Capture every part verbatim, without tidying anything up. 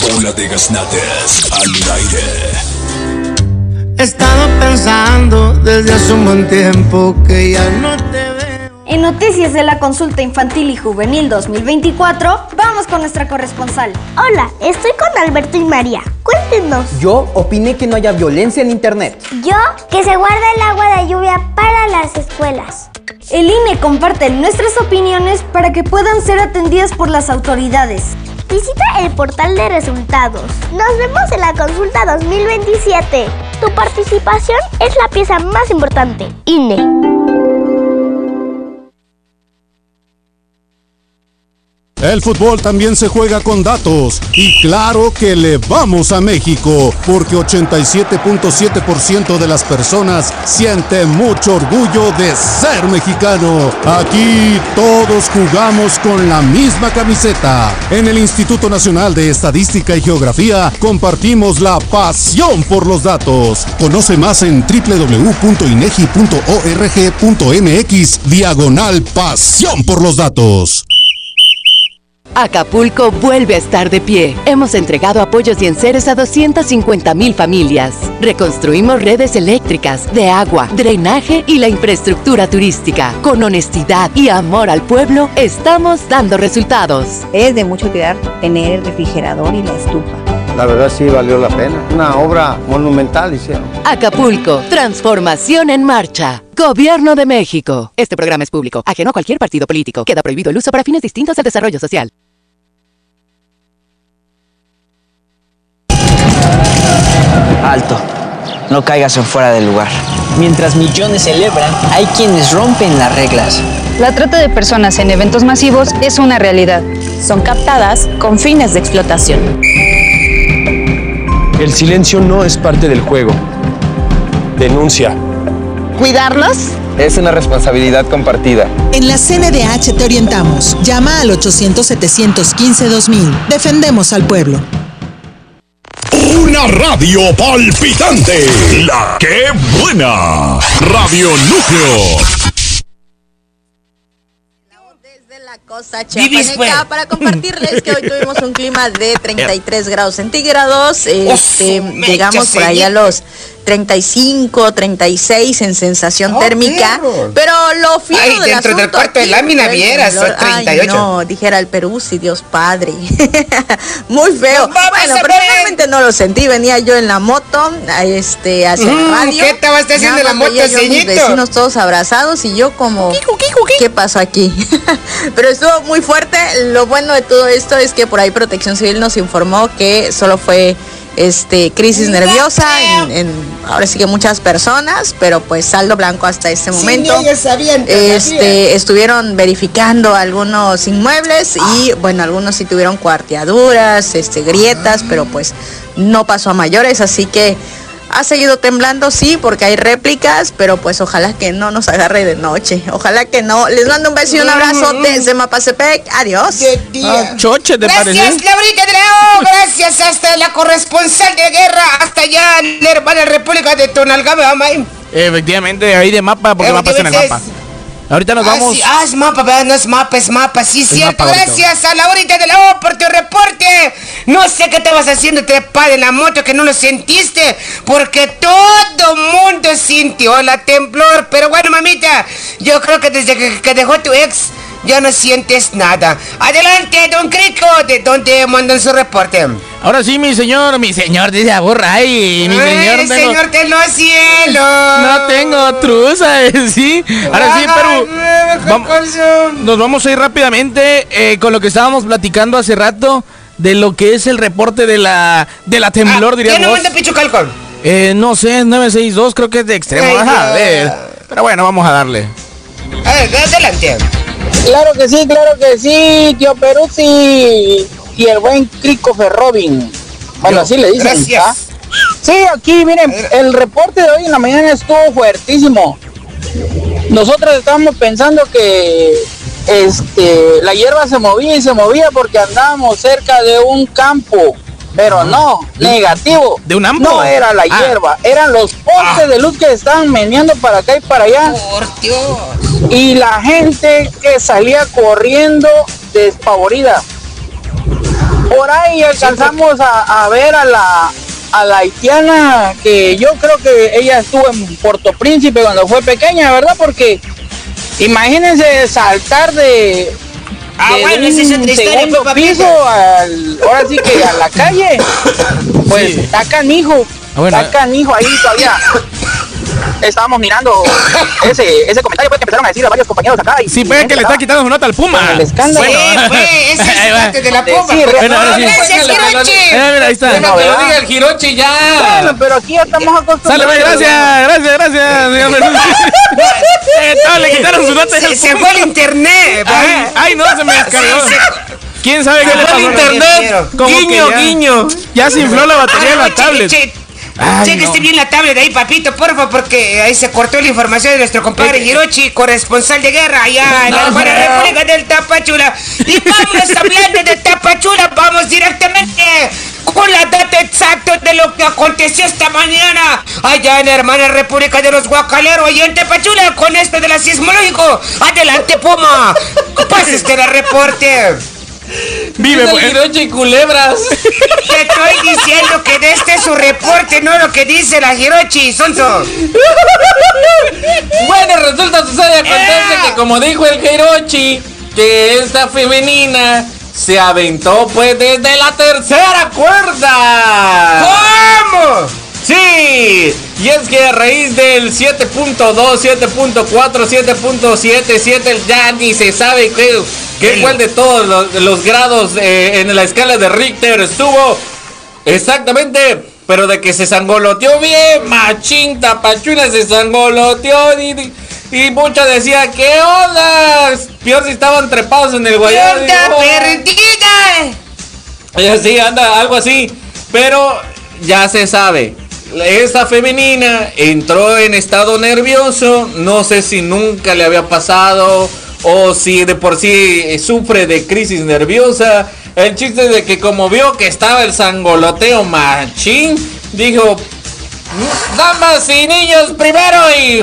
Bola de gaznates al aire. He estado pensando desde hace un buen tiempo que ya no te veo. En noticias de la consulta infantil y juvenil dos mil veinticuatro, vamos con nuestra corresponsal. Hola, estoy con Alberto y María. Cuéntenos. Yo opiné que no haya violencia en internet. Yo, que se guarda el agua de lluvia para las escuelas. El I N E comparte nuestras opiniones para que puedan ser atendidas por las autoridades. Visita el portal de resultados. Nos vemos en la consulta dos mil veintisiete. Tu participación es la pieza más importante. I N E. El fútbol también se juega con datos y claro que le vamos a México porque ochenta y siete punto siete por ciento de las personas siente mucho orgullo de ser mexicano. Aquí todos jugamos con la misma camiseta. En el Instituto Nacional de Estadística y Geografía compartimos la pasión por los datos. Conoce más en doble u doble u doble u punto inegi punto org punto mx diagonal pasión por los datos. Acapulco vuelve a estar de pie. Hemos entregado apoyos y enseres a doscientas cincuenta mil familias. Reconstruimos redes eléctricas, de agua, drenaje y la infraestructura turística. Con honestidad y amor al pueblo, estamos dando resultados. Es de mucho cuidar tener el refrigerador y la estufa. La verdad sí valió la pena. Una obra monumental hicieron. Acapulco, transformación en marcha. Gobierno de México. Este programa es público, ajeno a cualquier partido político. Queda prohibido el uso para fines distintos al desarrollo social. Alto, no caigas en fuera del lugar. Mientras millones celebran, hay quienes rompen las reglas. La trata de personas en eventos masivos es una realidad. Son captadas con fines de explotación. El silencio no es parte del juego. Denuncia. ¿Cuidarlos? Es una responsabilidad compartida. En la C N D H te orientamos. Llama al ochocientos, setecientos quince, dos mil. Defendemos al pueblo. Una radio palpitante. La que buena. Radio Núcleo. Desde la costa chiapaneca para compartirles que hoy tuvimos un clima de treinta y tres grados centígrados. Este, llegamos por ahí a los treinta y cinco, treinta y seis en sensación oh, térmica, perro. Pero lo fino Ay, del dentro asunto del cuarto de lámina vieras, son treinta y ocho. Ay, no, dijera el Perú, si Dios Padre. Muy feo. No, bueno, personalmente no lo sentí, venía yo en la moto, este, hacia mm, la radio. ¿Qué estabas haciendo en la moto, señorito? Mis vecinos todos abrazados y yo como, ¿Qué, qué, qué? ¿qué pasó aquí? Pero estuvo muy fuerte. Lo bueno de todo esto es que por ahí Protección Civil nos informó que solo fue este crisis nerviosa en, en ahora sí que muchas personas, pero pues saldo blanco hasta este momento. Sí, ellos sabían, este estuvieron verificando algunos inmuebles y bueno, algunos sí tuvieron cuarteaduras, este grietas, pero pues no pasó a mayores, así que ha seguido temblando, sí, porque hay réplicas, pero pues ojalá que no nos agarre de noche. Ojalá que no. Les mando un beso y un abrazo desde Mapastepec. Adiós. Ah, choche, ¿te parece? Gracias, Laurita de la O. Gracias hasta la corresponsal de guerra, hasta allá en la hermana República de Tonalgame, Amay. Efectivamente, ahí de mapa, porque eh, mapa está en el mapa. Ahorita nos vamos. Ah, sí, ah, es mapa, ¿verdad? No es mapa, es mapa, sí, es cierto. Mapa, gracias a Laurita de la O por tu reporte. No sé qué estabas haciendo trepada en la moto, que no lo sentiste, porque todo mundo sintió la temblor. Pero bueno, mamita, yo creo que desde que, que dejó tu ex, ya no sientes nada. Adelante, don Crico, ¿de dónde mandan su reporte? Ahora sí, mi señor, mi señor, dice aburra ahí, mi Ay, señor. El tengo... señor de los cielos. No tengo truza, eh, sí. Ahora sí, pero vamos, nos vamos a ir rápidamente eh, con lo que estábamos platicando hace rato de lo que es el reporte de la de la temblor, ah, diríamos. ¿Qué no manda Pichucalco? Eh, no sé, nueve seis dos, creo que es de extremo. Ay, Ajá, a ver. Pero bueno, vamos a darle. A ver, adelante. Claro que sí, claro que sí, tío Peruzzi y el buen Christopher Robin. Bueno, así le dicen. Gracias. ¿Ah? Sí, aquí, miren, el reporte de hoy en la mañana estuvo fuertísimo. Nosotros estábamos pensando que este, la hierba se movía y se movía porque andábamos cerca de un campo. Pero no, negativo. ¿De un ampo? No era la ah. hierba, eran los postes ah. de luz que estaban meneando para acá y para allá. Por Dios. Y la gente que salía corriendo despavorida. por ahí alcanzamos a, a ver a la a la haitiana, que yo creo que ella estuvo en Puerto Príncipe cuando fue pequeña, ¿verdad? Porque imagínense saltar de, ah, de bueno, un esa es otra historia, segundo papá, piso al, ahora sí que a la calle. Pues Sí. está canijo, Ah, bueno, está canijo ahí todavía. Estábamos mirando ese, ese comentario pues, que empezaron a decir a varios compañeros acá. Y, Sí, y puede que le está quitando su nota al Puma. el escándalo. Sí, pues, ese es el parte de la Puma. Sí, Bueno, ahora sí. Gracias, Hirochi. Eh, mira, ahí está. Bueno, Que lo ¿verdad? diga el Hirochi ya. Bueno, pero aquí ya estamos acostumbrados. Sale, güey, gracias, gracias, gracias, señor Mendoza. Eh, no, le quitaron su nota. Se, se fue el internet. Ay, ay, no, se me descargó. Sí, se- ¿Quién sabe qué Se le fue pasó? el internet. Como que Guiño, ya- guiño. Ya se infló la batería de Ah, la no, tablet. che, che, Ay, Chéquese no. bien la tablet ahí, papito, porfa, porque ahí se cortó la información de nuestro compadre Hirochi, corresponsal de guerra allá en la hermana República del Tapachula. Y vamos hablando de Tapachula, vamos directamente con la data exacta de lo que aconteció esta mañana allá en la hermana República de los Guacaleros, allá en Tapachula, con esto de la sismológico. Adelante, Puma, pase este el reporte. Vive, Dice pues. el Hirochi y culebras. Te estoy diciendo que de este es su reporte, no lo que dice la Hirochi, Sonso. Bueno, resulta, sucede, acontece ¡Eh! que como dijo el Hirochi, que esta femenina se aventó pues desde la tercera cuerda. ¿Cómo? Sí, y es que a raíz del siete punto dos, siete punto cuatro, siete punto siete, siete, ya ni se sabe qué, qué cuál de todos los, los grados eh, en la escala de Richter estuvo exactamente, pero de que se sangoloteó bien, machín, Tapachula se sangoloteó y, y mucha decía, ¿qué onda? Peor si estaban trepados en el guayabo. ¡Puerta Digo, perdida! y así anda, algo así, pero ya se sabe. Esa femenina entró en estado nervioso, no sé si nunca le había pasado o si de por sí sufre de crisis nerviosa. El chiste es de que como vio que estaba el sangoloteo machín, dijo, damas y niños primero y...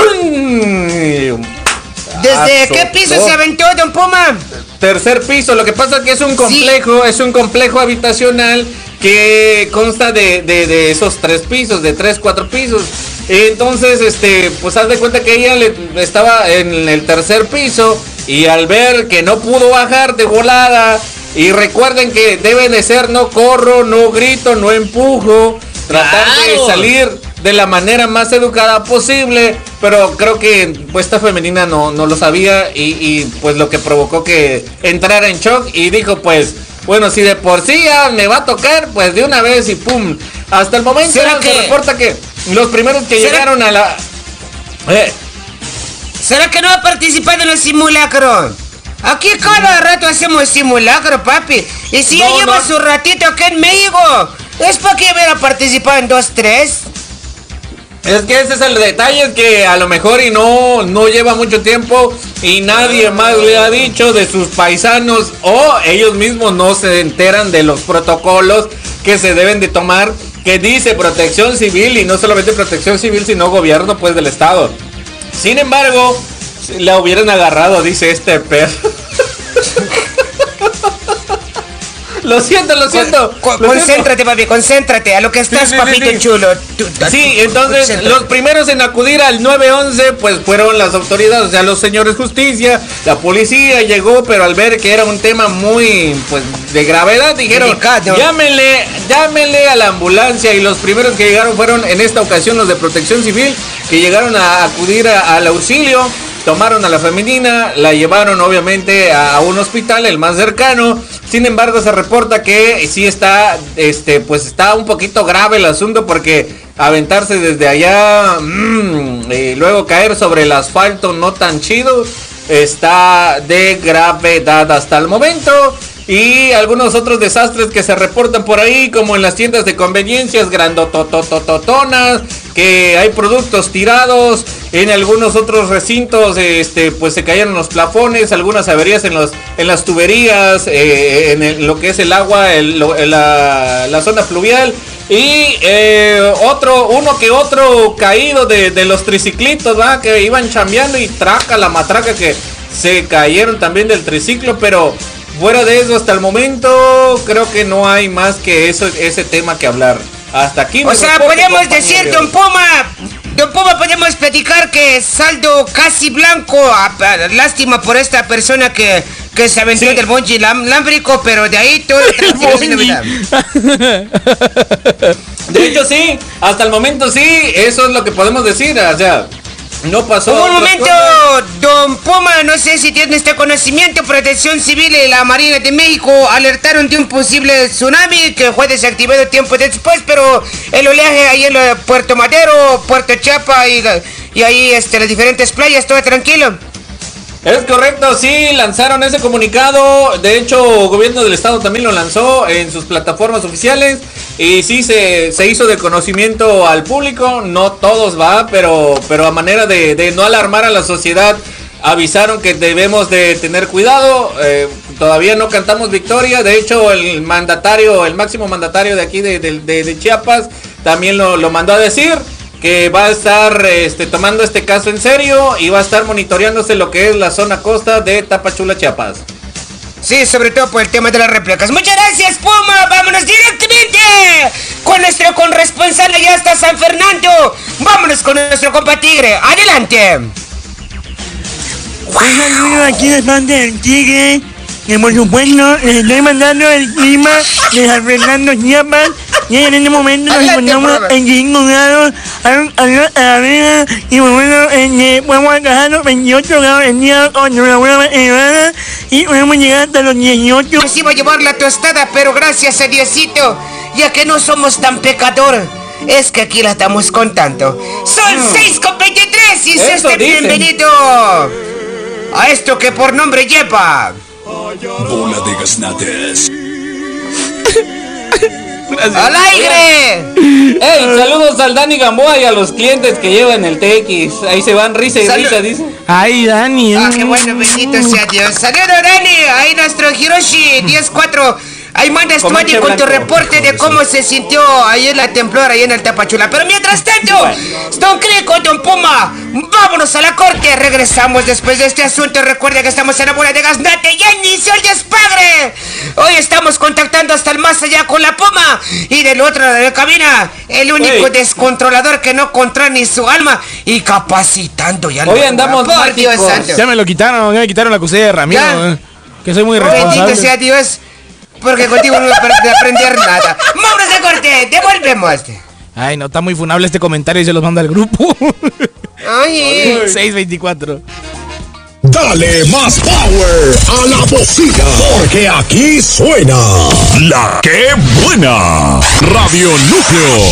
¿Desde azotó. qué piso se aventó, don Puma? Tercer piso, lo que pasa es que es un complejo, sí. es un complejo habitacional que consta de, de, de esos tres pisos, de tres, cuatro pisos. Entonces, este, pues haz de cuenta que ella le, estaba en el tercer piso y al ver que no pudo bajar de volada, y recuerden que deben de ser no corro, no grito, no empujo, tratar Claro. de salir de la manera más educada posible, pero creo que pues esta femenina no, no lo sabía y, y pues lo que provocó que entrara en shock y dijo pues, bueno, si de por sí ya me va a tocar, pues de una vez y pum. Hasta el momento ¿Será se que- reporta que los primeros que ¿Será- llegaron a la... Eh, ¿Será que no va a participar en el simulacro? Aquí cada rato hacemos simulacro, papi. Y si ya No, lleva no. su ratito acá en México, es para que hubiera participado en dos, tres. Es que ese es el detalle, es que a lo mejor y no, no lleva mucho tiempo y nadie más le ha dicho de sus paisanos o ellos mismos no se enteran de los protocolos que se deben de tomar, que dice protección civil y no solamente protección civil sino gobierno pues del estado. Sin embargo, si la hubieran agarrado, dice este perro. Lo siento, lo siento. Con- lo concéntrate, siento. papi, concéntrate a lo que estás, Sí, sí, sí, papito sí. chulo. Tú- Sí, entonces concéntrate. los primeros en acudir al nueve once pues fueron las autoridades, o sea, los señores justicia, la policía llegó, pero al ver que era un tema muy pues de gravedad dijeron, Delicado. llámenle, llámenle a la ambulancia y los primeros que llegaron fueron en esta ocasión los de Protección Civil que llegaron a acudir a- al auxilio. Tomaron a la femenina, la llevaron obviamente a, a un hospital, el más cercano. Sin embargo, se reporta que sí está, este, pues está un poquito grave el asunto porque aventarse desde allá mmm, y luego caer sobre el asfalto no tan chido está de gravedad hasta el momento. Y algunos otros desastres que se reportan por ahí, como en las tiendas de conveniencias grandotototototonas, que hay productos tirados, en algunos otros recintos, este, pues se cayeron los plafones, algunas averías en los, en las tuberías, eh, en el- lo que es el agua, el- lo- en la, la zona fluvial. Y eh, otro, uno que otro caído de, de los triciclitos, ¿va? Que iban chambeando y traca la matraca que se cayeron también del triciclo, pero fuera de eso, hasta el momento, creo que no hay más que eso, ese tema que hablar. Hasta aquí. O sea, podemos decir, don Puma, don Puma, podemos platicar que saldo casi blanco. Lástima por esta persona que, que se aventó sí. del bungee lámbrico, pero de ahí todo el De hecho, sí, hasta el momento sí, eso es lo que podemos decir, o sea, no pasó. Un momento, cosas. Don Puma, no sé si tiene este conocimiento, Protección Civil y la Marina de México alertaron de un posible tsunami que fue desactivado tiempo después, pero el oleaje ahí en Puerto Madero, Puerto Chiapa y, y ahí este, las diferentes playas, todo tranquilo. Es correcto, sí, lanzaron ese comunicado. De hecho, el gobierno del estado también lo lanzó en sus plataformas oficiales. Y sí, se, se hizo de conocimiento al público. No todos va, pero, pero a manera de, de no alarmar a la sociedad, avisaron que debemos de tener cuidado. Eh, todavía no cantamos victoria. De hecho, el mandatario, el máximo mandatario de aquí de, de, de, de Chiapas, también lo, lo mandó a decir. Que va a estar este, tomando este caso en serio y va a estar monitoreándose lo que es la zona costa de Tapachula, Chiapas. Sí, sobre todo por el tema de las réplicas. Muchas gracias, Puma. Vámonos directamente con nuestro corresponsal allá hasta San Fernando. Vámonos con nuestro compa Tigre. Adelante. Wow. Aquí de parte del Tigre. Que por supuesto les estoy mandando el clima de San Fernando, Chiapas. Y en este momento nos encontramos en cinco grados a la vega y bueno, en podemos alcanzar los veintiocho grados el día con una buena elevada y podemos llegar hasta los dieciocho. Nos iba a llevar la tostada, pero gracias a Diosito, ya que no somos tan pecadores, es que aquí la estamos contando. Son mm. seis con veintitrés y se esté bienvenido a esto que por nombre lleva Bola de Gaznates. ¡Al aire! ¡Ey! Saludos al Dani Gamboa y a los clientes que llevan el T X. Ahí se van risa y Salud. risa, dice. ¡Ay, Dani! ¡Ah, qué bueno! Bendito sea Dios. ¡Saludos, Dani! Ahí nuestro Hiroshi diez cuatro. Ahí mandas tu Dani con tu reporte de cómo se sintió ayer la temblor ahí en el Tapachula. Pero mientras tanto, Don Crico, Don Puma, vámonos a la corte. Regresamos después de este asunto. Recuerda que estamos en la bola de Gaznate. ¡Ya inició el despadre! Hoy estamos contactando hasta el más allá con la Puma. Y del otro lado de la cabina, el único hey. descontrolador que no controla ni su alma. Y capacitando ya. Hoy andamos por Dios santo. Ya me lo quitaron, ya me quitaron la cosilla de Ramiro. Eh, que soy muy irresponsable. Bendito sea Dios. Porque contigo no voy a aprender nada. ¡Vámonos de corte! ¡Devolvemos! Ay, no, está muy funable este comentario y se los manda al grupo. Ay. seis veinticuatro. Dale más power a la bocina, porque aquí suena La Que Buena. Radio Núcleo.